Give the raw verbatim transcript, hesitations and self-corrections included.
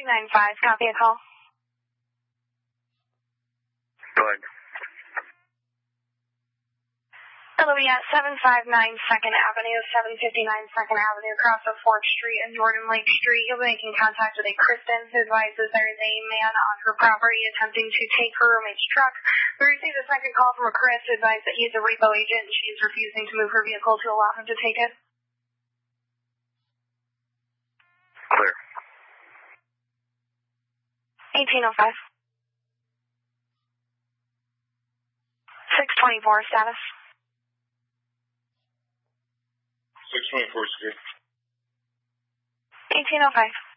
three nine five, copy a call. Go ahead. It'll be at seven five nine second Avenue, seven fifty-nine second Avenue, across of fourth Street and Jordan Lake Street. You'll be making contact with a Kristen who advises there is a man on her property attempting to take her roommate's truck. We received a second call from a Chris who advised that he is a repo agent and she is refusing to move her vehicle to allow him to take it. Clear. eighteen oh five. six twenty-four status. six twenty-four, sir. eighteen oh five.